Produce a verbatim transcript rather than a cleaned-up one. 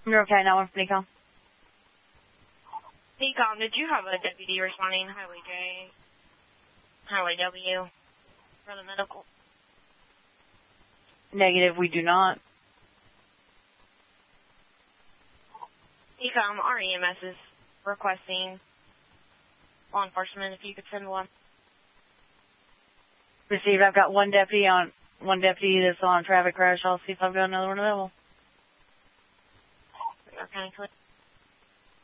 Monroe County, not one from Ecom. Ecom, did you have a deputy responding Highway J, Highway W for the medical? Negative, we do not. Ecom, our E M S is requesting law enforcement if you could send one. Received. I've got one deputy on one deputy that's on a traffic crash. I'll see if I've got another one available. Okay,